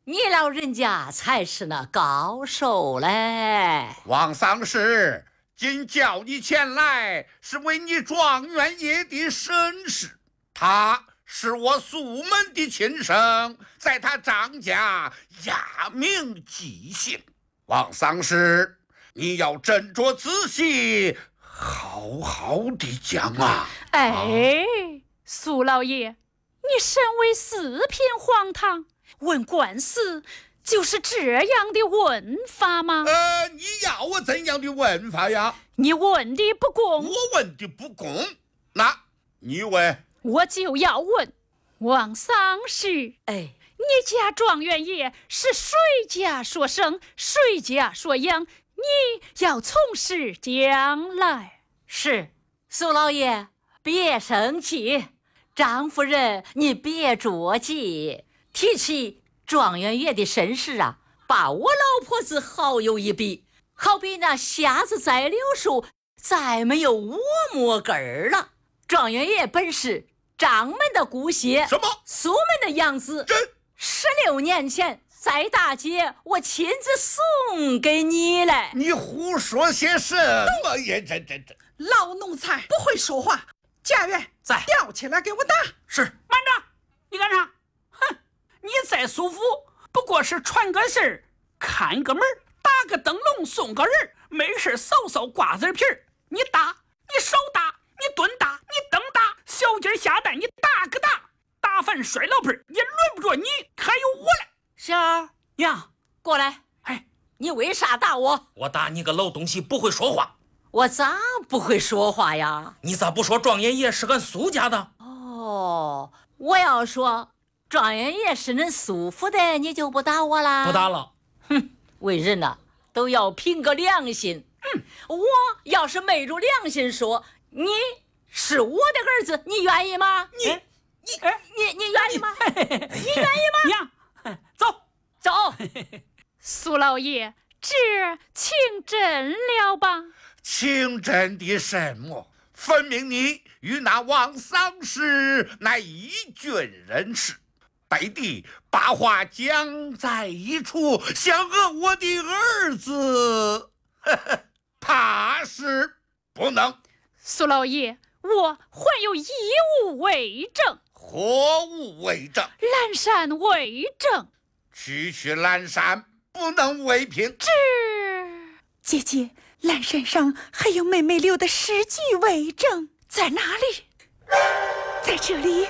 你老人家才是那高手嘞。 王丧事，今叫你前来，是为你状元爷的身世。他是我苏门的亲生，在他张家压名继姓。王丧事，你要斟酌仔细，好好的讲啊。 苏老爷，你身为四品皇堂，问官司就是这样的问法吗？ 你要我怎样的问法呀？ 你问的不公。 我问的不公，那你问？ 我就要问王丧事，你家状元爷是谁家所生，谁家所养？你要从实将来。 是，苏老爷别生气，张夫人你别着急。提起状元爷的身世啊，把我老婆子好有一比，好比那瞎子栽柳树，再没有我摸根儿了。状元爷本是张门的姑爷， 什么？ 苏门的养子。16年前在大街，我亲自送给你嘞。 你胡说些什么呀？这老奴才不会说话。家园在， 吊起来给我打。 是。慢着，你干啥？哼，你在苏府不过是传个信儿，看个门，打个灯笼，送个人，没事扫扫瓜子皮儿。你打，你手打，你蹲打，你蹬打，小鸡下蛋，你打个打，打翻摔老盆，也轮不着你，还有我嘞。 小儿呀， 过来。你为啥打我？ 我打你个老东西不会说话。 我咋不会说话呀？ 你咋不说状元爷是俺苏家的？ 我要说状元爷是恁苏府的，你就不打我啦？ 不打了。 哼，为人呐，都要凭个良心。我要是昧着良心说你是我的儿子，你愿意吗？你愿意吗？你愿意吗？ 呀，走。 苏老爷，这请真了吧？ 请真的什么？分明你与那王丧事乃一郡人士，背地把话讲在一处，想讹我的儿子，怕是不能。 苏老爷，我还有一物为证。 何物为证？ 蓝山为证。 区蓝山不能为凭。 姐姐，蓝山上还有妹妹留的诗句为证。 在哪里？ 在这里。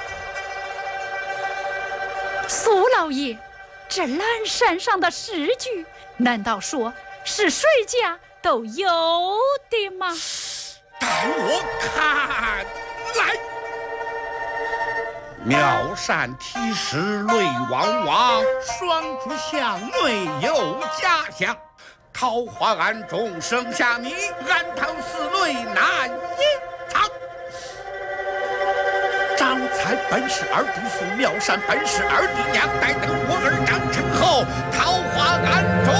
苏老爷，这蓝山上的诗句，难道说是谁家都有的吗？ 带我看来。妙善题诗泪汪汪，双出巷内有家乡。桃花庵中生下你，暗堂四内难隐藏。张才本是二弟父，妙善本是二弟娘，待等我儿长成后，桃花庵中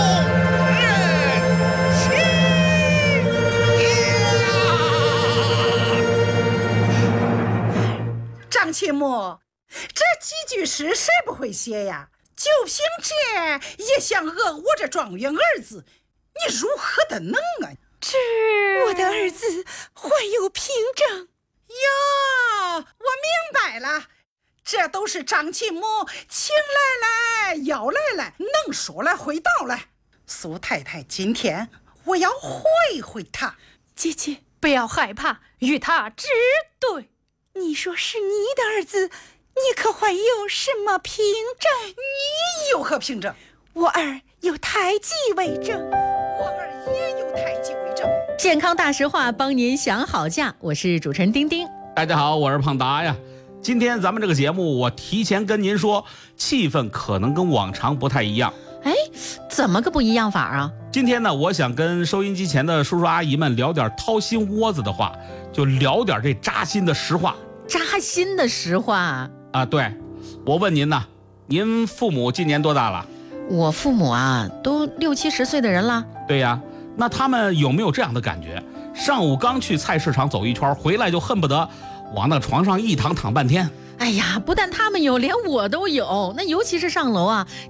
人妻呀！张启母，这几句诗谁不会写呀？就凭这也想讹我这状元儿子，你如何的能啊？我的儿子怀有凭证。哟，我明白了，这都是张启母请来要来，能说来会道来。苏太太，今天我要会他。 姐姐不要害怕，与他直对。 你说是你的儿子，你可还有什么凭证？你有何凭证？我儿有太极为证，我儿也有太极为证。 健康大实话，帮您想好价。我是主持人丁丁。 大家好，我是胖达呀。今天咱们这个节目，我提前跟您说，气氛可能跟往常不太一样。 怎么个不一样法啊？ 今天呢，我想跟收音机前的叔叔阿姨们聊点掏心窝子的话，就聊点这扎心的实话。 扎心的实话啊？对，我问您呢，您父母今年多大了？ 我父母啊，都60、70岁的人了。 对呀，那他们有没有这样的感觉？上午刚去菜市场走一圈，回来就恨不得往那床上一躺半天。 哎呀，不但他们有，连我都有。那尤其是上楼啊，